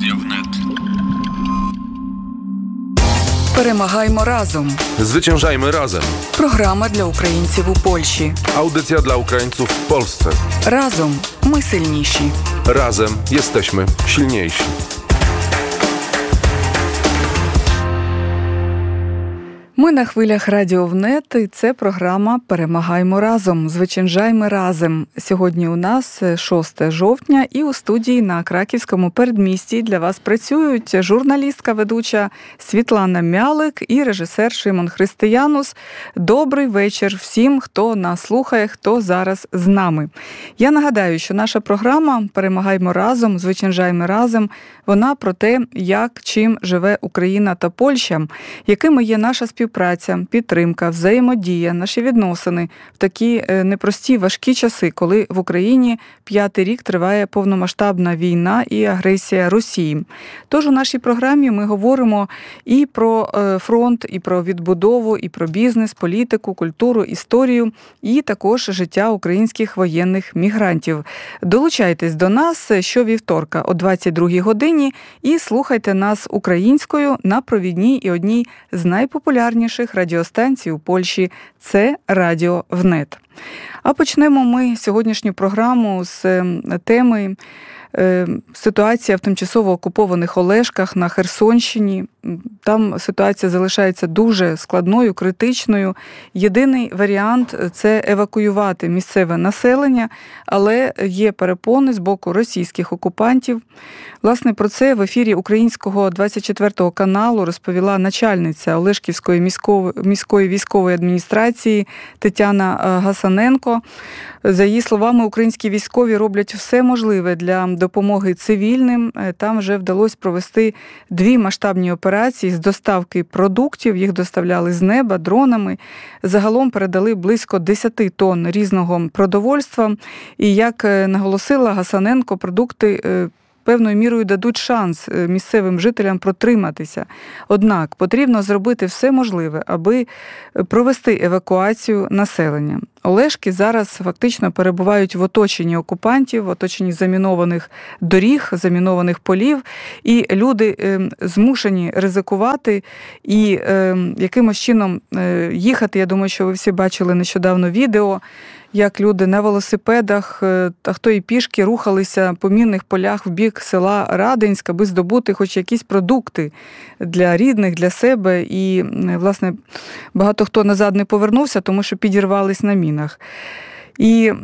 Радіовнет. Перемагаймо разом. Zwyciężajmy razem. Програма для українців у Польщі. Audycja dla Ukraińców w Polsce. Разом ми сильніші. Razem jesteśmy silniejsi. Ми на хвилях Радіовнет, і це програма «Перемагаймо разом. Зwyciężajmy разом». Сьогодні у нас 6 жовтня, і у студії на Краківському передмісті для вас працюють журналістка-ведуча Світлана Мялик і режисер Шимон Християнус. Добрий вечір всім, хто нас слухає, хто зараз з нами. Я нагадаю, що наша програма «Перемагаймо разом. Зwyciężajmy разом» вона про те, як, чим живе Україна та Польща, якими є наша співпраця, підтримка, взаємодія, наші відносини в такі непрості, важкі часи, коли в Україні 5-й рік триває повномасштабна війна і агресія Росії. Тож у нашій програмі ми говоримо і про фронт, і про відбудову, і про бізнес, політику, культуру, історію, і також життя українських воєнних мігрантів. Долучайтесь до нас щовівторка о 22-й годині і слухайте нас українською на провідній і одній з найпопулярніших радіостанцій у Польщі – це Радіовнет. А почнемо ми сьогоднішню програму з теми ситуація в тимчасово окупованих Олешках на Херсонщині. Там ситуація залишається дуже складною, критичною. Єдиний варіант – це евакуювати місцеве населення, але є перепони з боку російських окупантів. Власне, про це в ефірі українського 24-го каналу розповіла начальниця Олешківської міської військової адміністрації Тетяна Гасаненко. За її словами, українські військові роблять все можливе для допомоги цивільним. Там вже вдалося провести 2 масштабні операції з доставки продуктів. Їх доставляли з неба дронами. Загалом передали близько 10 тонн різного продовольства. І, як наголосила Гасаненко, продукти певною мірою дадуть шанс місцевим жителям протриматися. Однак потрібно зробити все можливе, аби провести евакуацію населення. Олешки зараз фактично перебувають в оточенні окупантів, в оточенні замінованих доріг, замінованих полів, і люди змушені ризикувати і якимось чином їхати. Я думаю, що ви всі бачили нещодавно відео, як люди на велосипедах, а хто і пішки рухалися по мінних полях в бік села Радинськ, аби здобути хоч якісь продукти для рідних, для себе. І, власне, багато хто назад не повернувся, тому що підірвались на мінах. І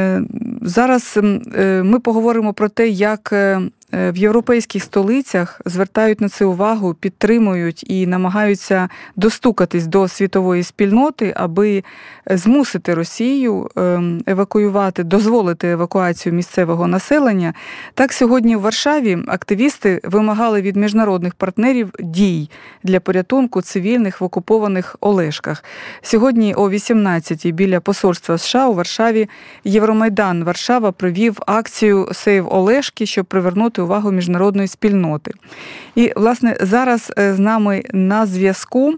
зараз ми поговоримо про те, як в європейських столицях звертають на це увагу, підтримують і намагаються достукатись до світової спільноти, аби змусити Росію евакуювати, дозволити евакуацію місцевого населення. Так, сьогодні в Варшаві активісти вимагали від міжнародних партнерів дій для порятунку цивільних в окупованих Олешках. Сьогодні о 18-й біля посольства США у Варшаві Євромайдан Варшава провів акцію «Сейв Олешки», щоб привернути увагу міжнародної спільноти. І, власне, зараз з нами на зв'язку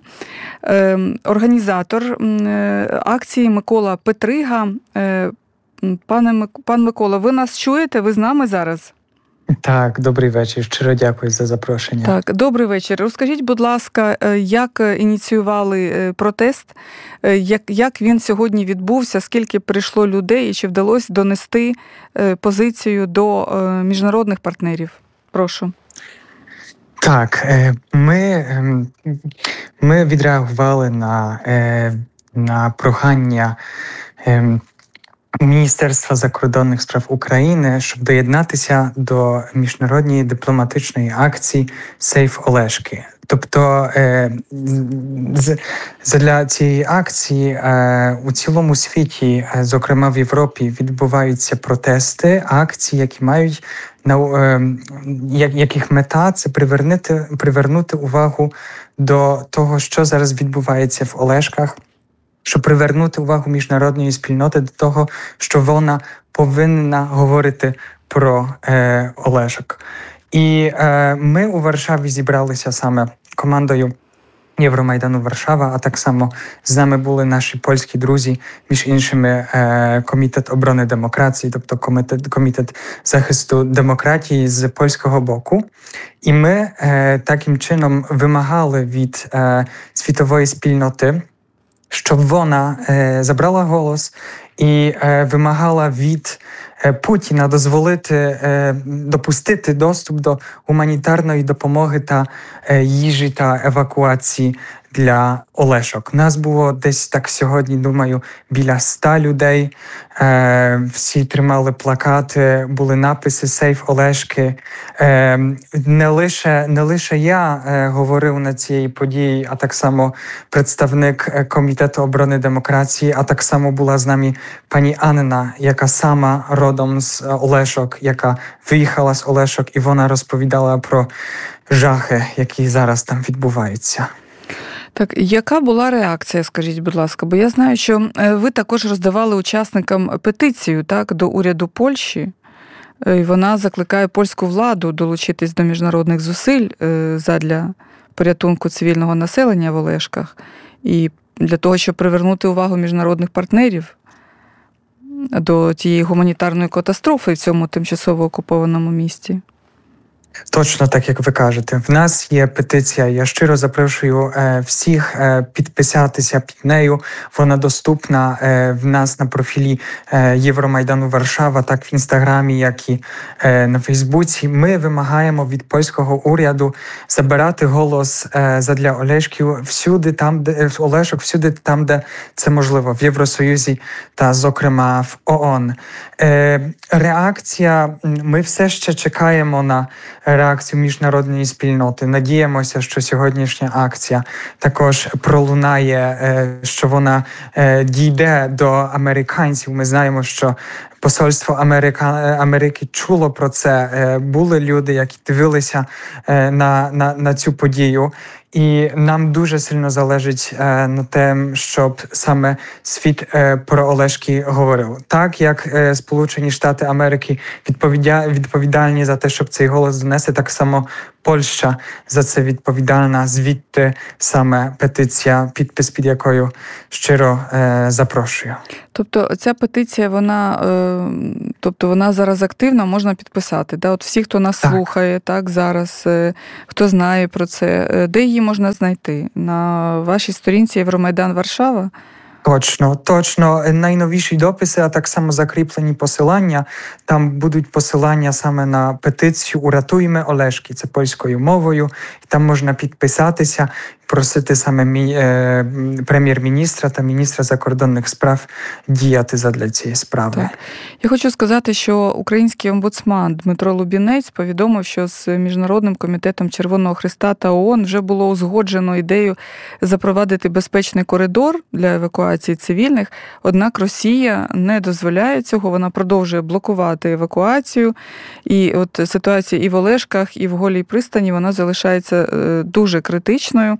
організатор акції Микола Петрига. Пан Микола, ви нас чуєте? Ви з нами зараз? Так, добрий вечір. Щиро дякую за запрошення. Так, добрий вечір. Розкажіть, будь ласка, як ініціювали протест, як він сьогодні відбувся, скільки прийшло людей і чи вдалося донести позицію до міжнародних партнерів? Прошу. Так, ми відреагували на прохання Міністерства закордонних справ України, щоб доєднатися до міжнародної дипломатичної акції «Сейв Олешки». Тобто, для цієї акції у цілому світі, зокрема в Європі, відбуваються протести, акції, які мають яких мета – це привернути увагу до того, що зараз відбувається в Олешках, щоб привернути увагу міжнародної спільноти до того, що вона повинна говорити про Олешок. І ми у Варшаві зібралися саме командою Євромайдану Варшава, а так само з нами були наші польські друзі, між іншими Комітет оборони демократії, тобто Комітет захисту демократії з польського боку. І ми таким чином вимагали від світової спільноти, щоб вона забрала голос і вимагала від Путіна допустити доступ до гуманітарної допомоги та їжі та евакуації для Олешок. Нас було десь так сьогодні, думаю, біля 100 людей. Всі тримали плакати, були написи «Сейф Олешки». Не лише я говорив на цій події, а так само представник Комітету оборони демократії, а так само була з нами пані Анна, яка сама родом з Олешок, яка виїхала з Олешок, і вона розповідала про жахи, які зараз там відбуваються. Так, яка була реакція, скажіть, будь ласка? Бо я знаю, що ви також роздавали учасникам петицію, так, до уряду Польщі. І вона закликає польську владу долучитись до міжнародних зусиль задля порятунку цивільного населення в Олешках і для того, щоб привернути увагу міжнародних партнерів до тієї гуманітарної катастрофи в цьому тимчасово окупованому місті. Точно так, як ви кажете. В нас є петиція. Я щиро запрошую всіх підписатися під нею. Вона доступна в нас на профілі Євромайдану Варшава, так в Інстаграмі, як і на Фейсбуці. Ми вимагаємо від польського уряду забирати голос задля Олешків всюди там, де в Олешок, всюди там, де це можливо, в Євросоюзі та, зокрема, в ООН. Реакція, ми все ще чекаємо на реакцію міжнародної спільноти. Надіємося, що сьогоднішня акція також пролунає, що вона дійде до американців. Ми знаємо, що Посольство Америки чуло про це. Були люди, які дивилися на цю подію. І нам дуже сильно залежить на те, щоб саме світ про Олешки говорив. Так, як Сполучені Штати Америки відповідальні за те, щоб цей голос донести, так само Польща за це відповідальна. Звідти саме петиція, підпис під якою щиро запрошую. Тобто ця петиція, вона зараз активна, можна підписати. Да? От всі, хто нас слухає так, зараз, хто знає про це, де її можна знайти? На вашій сторінці Євромайдан Варшава? Точно. Найновіші дописи, а так само закріплені посилання. Там будуть посилання саме на петицію «Уратуйmy Олешки». Це польською мовою. Там можна підписатися, просити саме прем'єр-міністра та міністра закордонних справ діяти задля цієї справи. Так. Я хочу сказати, що український омбудсман Дмитро Лубінець повідомив, що з Міжнародним комітетом Червоного Хреста та ООН вже було узгоджено ідею запровадити безпечний коридор для евакуації цивільних, однак Росія не дозволяє цього, вона продовжує блокувати евакуацію. І от ситуація і в Олешках, і в Голій пристані, вона залишається дуже критичною.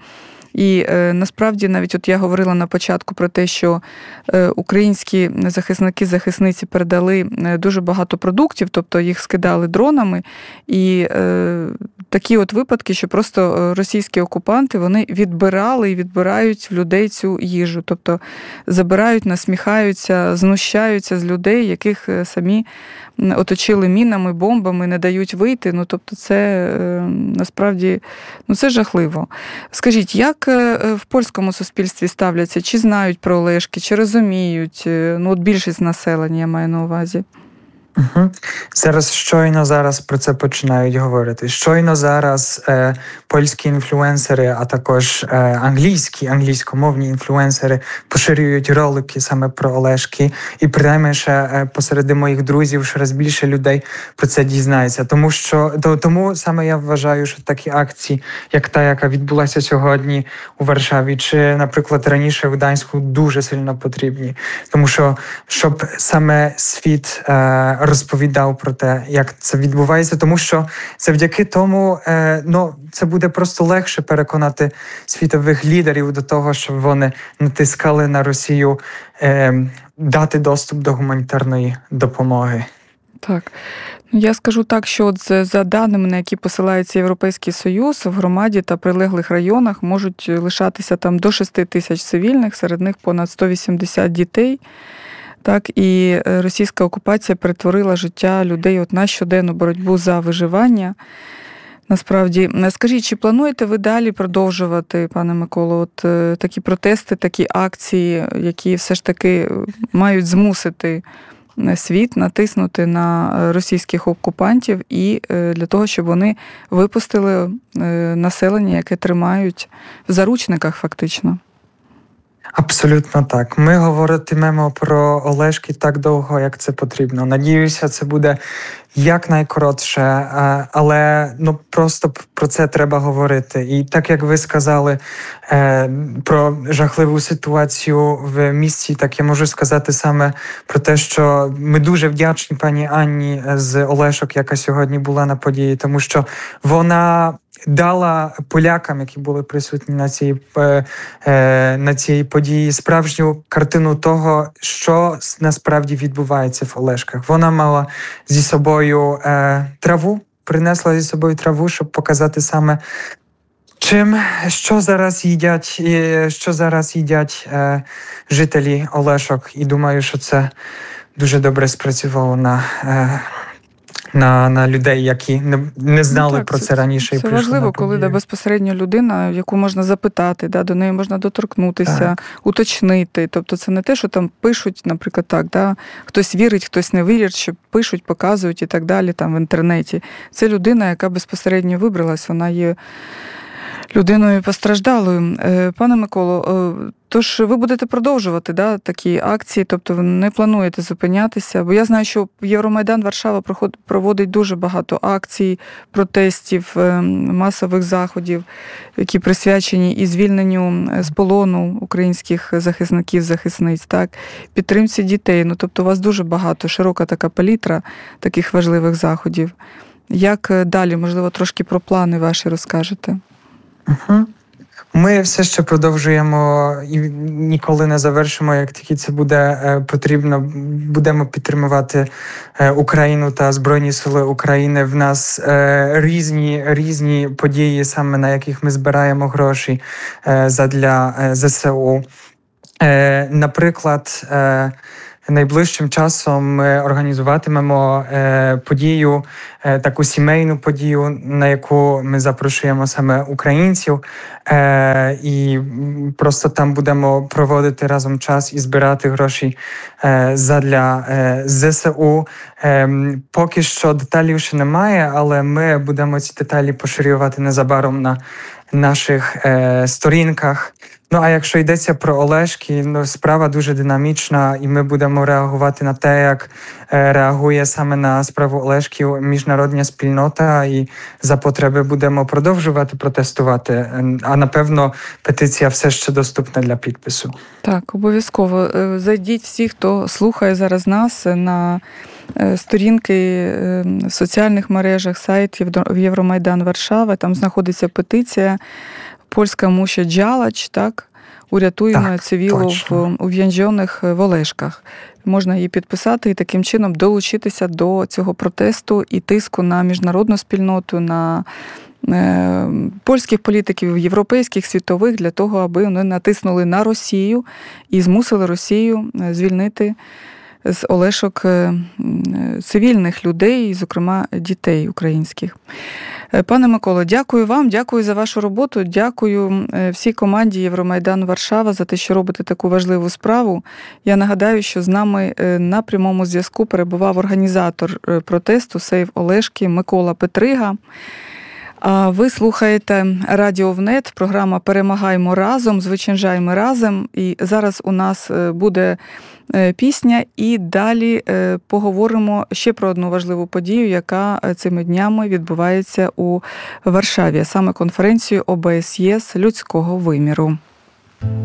І насправді, навіть от я говорила на початку про те, що українські захисники-захисниці передали дуже багато продуктів, тобто їх скидали дронами, і такі от випадки, що просто російські окупанти, вони відбирали і відбирають в людей цю їжу, тобто забирають, насміхаються, знущаються з людей, яких самі оточили мінами, бомбами, не дають вийти. Ну, тобто це насправді, це жахливо. Скажіть, як в польському суспільстві ставляться? Чи знають про Олешки, чи розуміють? От більшість населення, я маю на увазі. Угу. Щойно зараз про це починають говорити. Щойно зараз польські інфлюенсери, а також англійськомовні інфлюенсери поширюють ролики саме про Олешки. І принаймні ще посеред моїх друзів щораз більше людей про це дізнається. Тому саме я вважаю, що такі акції, як та, яка відбулася сьогодні у Варшаві, чи, наприклад, раніше в Гданську, дуже сильно потрібні. Тому що, щоб саме світ розповідав про те, як це відбувається, тому що завдяки тому це буде просто легше переконати світових лідерів до того, щоб вони натискали на Росію дати доступ до гуманітарної допомоги. Так. Я скажу так, що за даними, на які посилається Європейський Союз, в громаді та прилеглих районах можуть лишатися там до 6 тисяч цивільних, серед них понад 180 дітей. Так, і російська окупація перетворила життя людей на щоденну боротьбу за виживання. Насправді, скажіть, чи плануєте ви далі продовжувати, пане Миколо, такі протести, такі акції, які все ж таки мають змусити світ натиснути на російських окупантів і для того, щоб вони випустили населення, яке тримають в заручниках фактично? Абсолютно так. Ми говоритимемо про Олешки так довго, як це потрібно. Надіюся, це буде якнайкоротше, але просто про це треба говорити. І так, як ви сказали про жахливу ситуацію в місті, так я можу сказати саме про те, що ми дуже вдячні пані Анні з Олешок, яка сьогодні була на події, тому що вона дала полякам, які були присутні на цій події, справжню картину того, що насправді відбувається в Олешках. Вона мала зі собою траву, принесла зі собою траву, щоб показати саме що зараз їдять жителі Олешок. І думаю, що це дуже добре спрацювало на людей, які не знали про це раніше. Це важливо, коли безпосередньо людина, яку можна запитати, до неї можна доторкнутися, уточнити. Тобто це не те, що там пишуть, наприклад, так, хтось вірить, хтось не вірить, що пишуть, показують і так далі там в інтернеті. Це людина, яка безпосередньо вибралась, вона є людиною постраждалою. Пане Миколо, тож ви будете продовжувати такі акції, тобто ви не плануєте зупинятися? Бо я знаю, що Євромайдан Варшава проводить дуже багато акцій, протестів, масових заходів, які присвячені і звільненню з полону українських захисників, захисниць, підтримці дітей. Тобто у вас дуже багато, широка така палітра таких важливих заходів. Як далі, можливо, трошки про плани ваші розкажете? Ми все ще продовжуємо і ніколи не завершимо, як тільки це буде потрібно. Будемо підтримувати Україну та Збройні Сили України. В нас різні події, саме на яких ми збираємо гроші задля ЗСУ. Наприклад, найближчим часом ми організуватимемо подію, таку сімейну подію, на яку ми запрошуємо саме українців. І просто там будемо проводити разом час і збирати гроші задля ЗСУ. Поки що деталів ще немає, але ми будемо ці деталі поширювати незабаром на наших сторінках. А якщо йдеться про Олешки, справа дуже динамічна, і ми будемо реагувати на те, як реагує саме на справу Олешків міжнародна спільнота, і за потреби будемо продовжувати протестувати. А напевно, петиція все ще доступна для підпису. Так, обов'язково. Зайдіть всі, хто слухає зараз нас, на сторінки в соціальних мережах, сайт Євромайдан Варшава, там знаходиться петиція «Польська мусить działać», урятуємо цивілів ув'язнених в Олешках. Можна її підписати і таким чином долучитися до цього протесту і тиску на міжнародну спільноту, на польських політиків, європейських, світових, для того, аби вони натиснули на Росію і змусили Росію звільнити з Олешок цивільних людей, зокрема дітей українських. Пане Миколо, дякую вам, дякую за вашу роботу, дякую всій команді Євромайдан Варшава за те, що робите таку важливу справу. Я нагадаю, що з нами на прямому зв'язку перебував організатор протесту «Сейв Олешки» Микола Петрига. А ви слухаєте Радіо ВНЕТ, програма «Перемагаймо разом», «Звичайжаймо разом». І зараз у нас буде пісня, і далі поговоримо ще про одну важливу подію, яка цими днями відбувається у Варшаві, саме конференцію ОБСЄ людського виміру.